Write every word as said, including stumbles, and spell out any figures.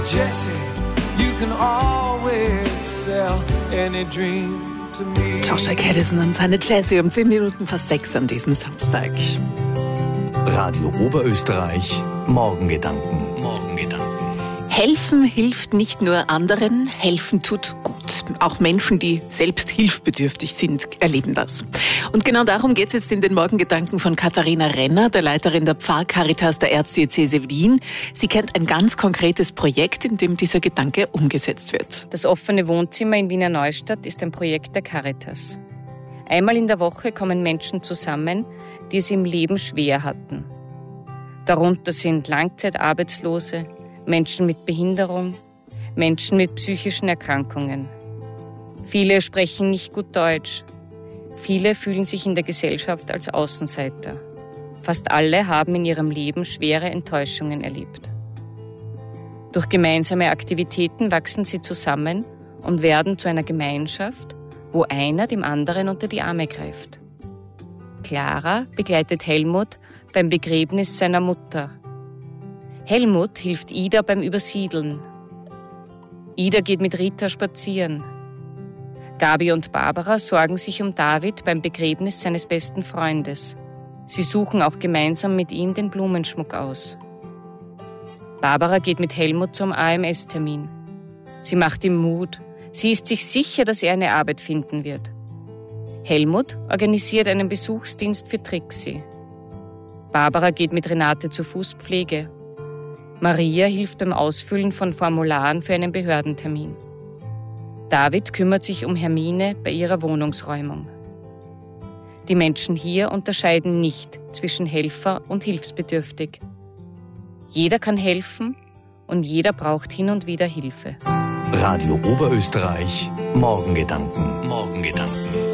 Jesse, you can always sell any dream to me. Joshua Caddison und seine Jessie um zehn Minuten vor sechs an diesem Samstag. Radio Oberösterreich, Morgengedanken. Morgengedanken. Helfen hilft nicht nur anderen, helfen tut gut. Auch Menschen, die selbst hilfsbedürftig sind, erleben das. Und genau darum geht es jetzt in den Morgengedanken von Katharina Renner, der Leiterin der Pfarrcaritas der Erzdiözese Wien. Sie kennt ein ganz konkretes Projekt, in dem dieser Gedanke umgesetzt wird. Das offene Wohnzimmer in Wiener Neustadt ist ein Projekt der Caritas. Einmal in der Woche kommen Menschen zusammen, die es im Leben schwer hatten. Darunter sind Langzeitarbeitslose, Menschen mit Behinderung, Menschen mit psychischen Erkrankungen. Viele sprechen nicht gut Deutsch. Viele fühlen sich in der Gesellschaft als Außenseiter. Fast alle haben in ihrem Leben schwere Enttäuschungen erlebt. Durch gemeinsame Aktivitäten wachsen sie zusammen und werden zu einer Gemeinschaft, wo einer dem anderen unter die Arme greift. Clara begleitet Helmut beim Begräbnis seiner Mutter. Helmut hilft Ida beim Übersiedeln. Ida geht mit Rita spazieren. Gabi und Barbara sorgen sich um David beim Begräbnis seines besten Freundes. Sie suchen auch gemeinsam mit ihm den Blumenschmuck aus. Barbara geht mit Helmut zum A M S-Termin. Sie macht ihm Mut. Sie ist sich sicher, dass er eine Arbeit finden wird. Helmut organisiert einen Besuchsdienst für Trixie. Barbara geht mit Renate zur Fußpflege. Maria hilft beim Ausfüllen von Formularen für einen Behördentermin. David kümmert sich um Hermine bei ihrer Wohnungsräumung. Die Menschen hier unterscheiden nicht zwischen Helfer und hilfsbedürftig. Jeder kann helfen und jeder braucht hin und wieder Hilfe. Radio Oberösterreich, Morgengedanken. Morgengedanken.